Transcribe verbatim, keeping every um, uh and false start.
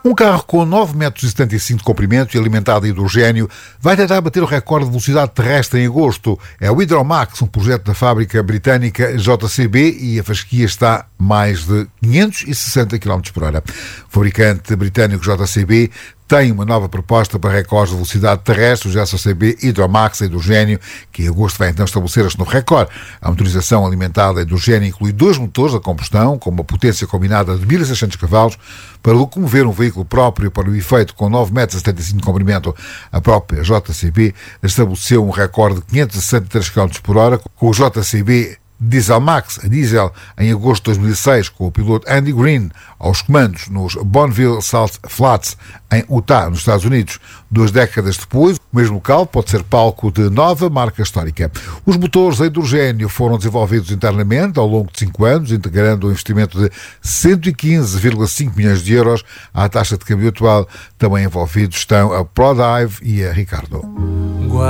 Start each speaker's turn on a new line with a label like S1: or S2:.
S1: Um carro com nove metros e setenta e cinco de comprimento e alimentado a hidrogênio vai tentar bater o recorde de velocidade terrestre em agosto. É o Hydromax, um projeto da fábrica britânica J C B, e a fasquia está a mais de quinhentos e sessenta quilómetros por hora. O fabricante britânico J C B tem uma nova proposta para recordes de velocidade terrestre, o J C B Hydromax a hidrogênio, que em agosto vai então estabelecer este novo recorde. A motorização alimentada a hidrogênio inclui dois motores a combustão, com uma potência combinada de mil e seiscentos cavalos, para locomover um veículo próprio para o efeito com nove metros e setenta e cinco de comprimento. A própria J C B estabeleceu um recorde de quinhentos e sessenta e três quilómetros por hora, com o J C B Dieselmax, a diesel, em agosto de dois mil e seis, com o piloto Andy Green aos comandos nos Bonneville Salt Flats, em Utah, nos Estados Unidos. Duas décadas depois, o mesmo local pode ser palco de nova marca histórica. Os motores a hidrogênio foram desenvolvidos internamente ao longo de cinco anos, integrando um investimento de cento e quinze vírgula cinco milhões de euros à taxa de câmbio atual. Também envolvidos estão a Prodive e a Ricardo.